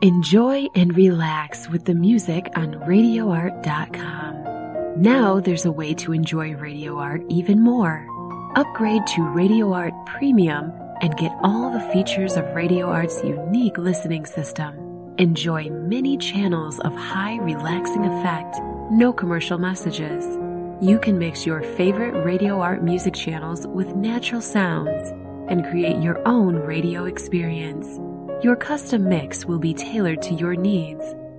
Enjoy and relax with the music on RadioArt.com. Now there's a way to enjoy Radio Art even more. Upgrade to Radio Art Premium and get all the features of Radio Art's unique listening system. Enjoy many channels of high relaxing effect, no commercial messages. You can mix your favorite Radio Art music channels with natural sounds and create your own radio experience. Your custom mix will be tailored to your needs